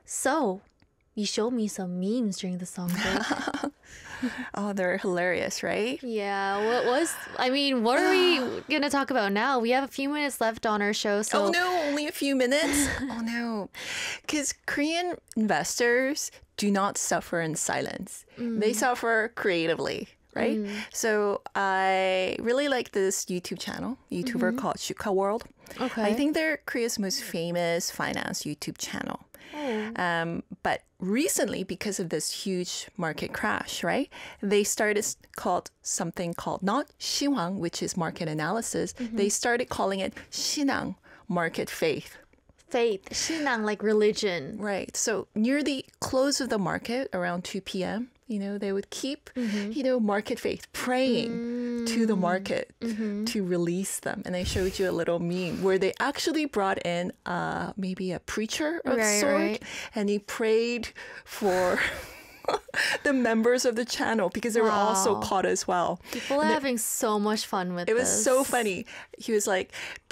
So, you showed me some memes during the song break. Oh, they're hilarious, right? Yeah, what are we going to talk about now? We have a few minutes left on our show, so... Oh no, only a few minutes? Oh no. Because Korean investors do not suffer in silence. They suffer creatively, right? So I really like this YouTuber called Shuka World. Okay. I think they're Korea's most famous finance YouTube channel. But recently, because of this huge market crash, right, they started something called not Xinhwang, which is market analysis. They started calling it Xinang, market faith. Faith, 신앙, like religion. Right. So near the close of the market, around 2 p.m., they would keep, market faith, praying to the market to release them. And I showed you a little meme where they actually brought in maybe a preacher of sort, and he prayed for the members of the channel because they were also caught as well. People are having so much fun with this. It was so funny. He was like,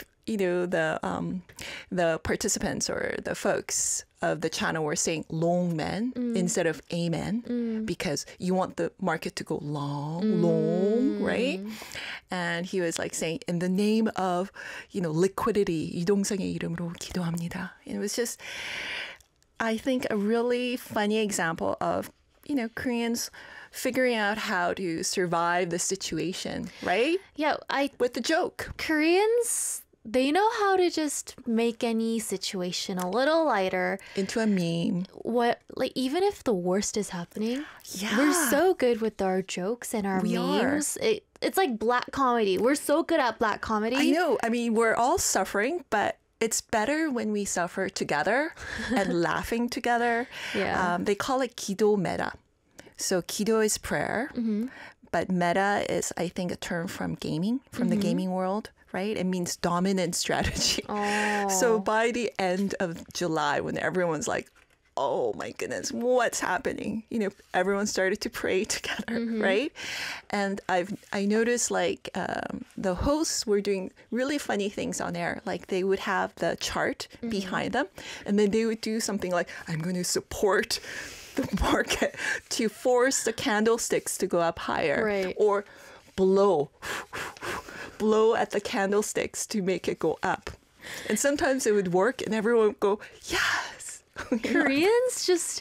the participants or the folks of the channel were saying long man instead of amen because you want the market to go long, right? And he was like saying, in the name of, liquidity, 이동성의 이름으로 기도합니다. And it was just, I think, a really funny example of, Koreans figuring out how to survive the situation, right? Yeah, with the joke. Koreans, they know how to just make any situation a little lighter. Into a meme. Even if the worst is happening, yeah, we're so good with our jokes and our memes. It's like black comedy. We're so good at black comedy. I know. I mean, we're all suffering, but it's better when we suffer together and laughing together. Yeah. They call it 기도 meta. So 기도 is prayer, but meta is, I think, a term from gaming, from the gaming world. Right? It means dominant strategy. Oh. So by the end of July, when everyone's like, oh my goodness, what's happening? Everyone started to pray together, right? And I noticed the hosts were doing really funny things on air. Like they would have the chart behind them, and then they would do something like, I'm going to support the market to force the candlesticks to go up higher. Right. Or blow at the candlesticks to make it go up. And sometimes it would work and everyone would go, yes. Koreans just,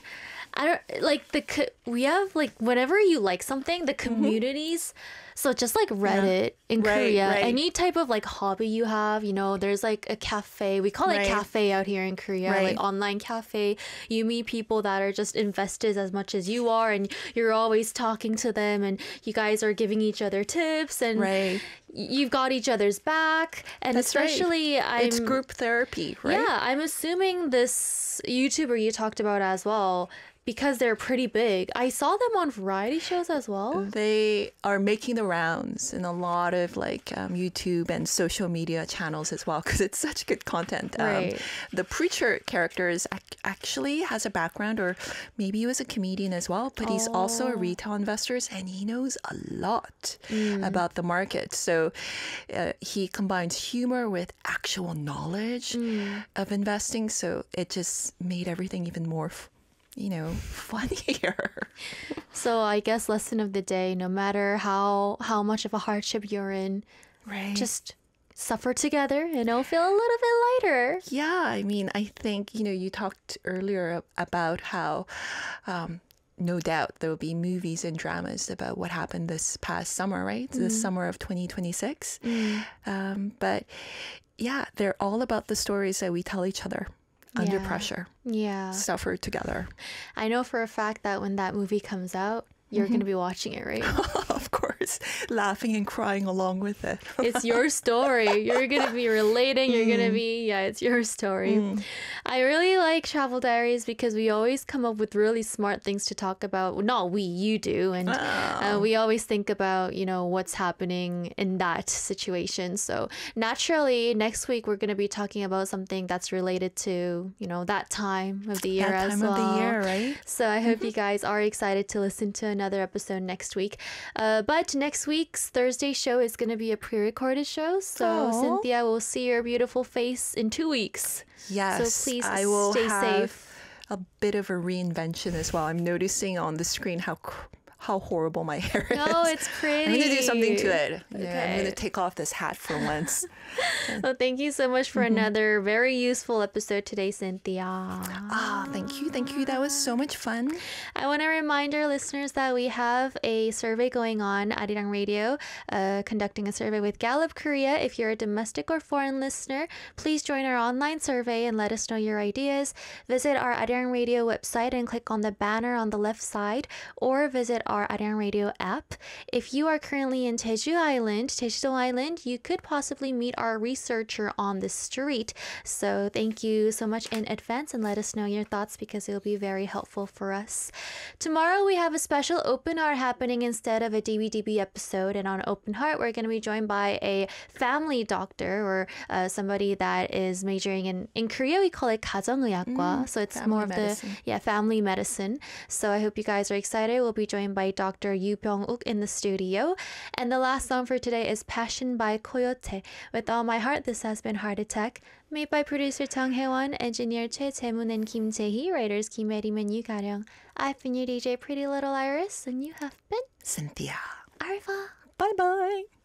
we have whenever you like something, the communities, so just like Reddit in Korea, any type of hobby you have, there's a cafe, we call it cafe out here in Korea, online cafe. You meet people that are just invested as much as you are, and you're always talking to them, and you guys are giving each other tips, and you've got each other's back. And that's especially it's group therapy, right? Yeah, I'm assuming this YouTuber you talked about as well, because they're pretty big. I saw them on variety shows as well. They are making the rounds in a lot of YouTube and social media channels as well because it's such good content. The preacher character actually has a background, or maybe he was a comedian as well, but he's also a retail investor and he knows a lot about the market. So he combines humor with actual knowledge of investing. So it just made everything even more funnier. So I guess lesson of the day, no matter how much of a hardship you're in, just suffer together and it'll feel a little bit lighter. Yeah, I mean, I think, you talked earlier about how no doubt there will be movies and dramas about what happened this past summer, right? This summer of 2026. But yeah, they're all about the stories that we tell each other. Under pressure. Yeah. Suffer together. I know for a fact that when that movie comes out, you're going to be watching it, right? Of course. Laughing and crying along with it. It's your story. You're going to be relating. You're going to be, it's your story. I really like Travel Diaries because we always come up with really smart things to talk about. Well, not we, you do. And we always think about, what's happening in that situation. So naturally, next week, we're going to be talking about something that's related to, that time of the year as well. That time of the year, right? So I hope you guys are excited to listen to another episode next week. But next week's Thursday show is going to be a pre-recorded show. So Cynthia will see your beautiful face in 2 weeks. Yes. So please I will stay safe. a bit of a reinvention as well. I'm noticing on the screen how horrible my hair is. Oh, it's pretty. I'm going to do something to it. Okay. Yeah, I'm going to take off this hat for once. Well, thank you so much for another very useful episode today, Cynthia. Thank you. Thank you. That was so much fun. I want to remind our listeners that we have a survey going on, Arirang Radio, conducting a survey with Gallup Korea. If you're a domestic or foreign listener, please join our online survey and let us know your ideas. Visit our Arirang Radio website and click on the banner on the left side, or visit our Arirang Radio app. If you are currently in Jeju Island, you could possibly meet our researcher on the street. So thank you so much in advance and let us know your thoughts because it will be very helpful for us. Tomorrow we have a special Open Heart happening instead of a DBDB episode, and on Open Heart we're going to be joined by a family doctor or somebody that is majoring in Korea we call it 가정의학과, so it's more of medicine. Family medicine. So I hope you guys are excited. We'll be joined by Dr. Yu Byung-uk in the studio. And the last song for today is Passion by Coyote. With all my heart, this has been Heart Attack, made by producer Tong Hae-won, engineer Choi Tae-moon and Kim Jae-hee, writers Kim Eri-min and Yu Ga-ryung. I've been your DJ Pretty Little Iris, and you have been Cynthia. Arva. Bye-bye.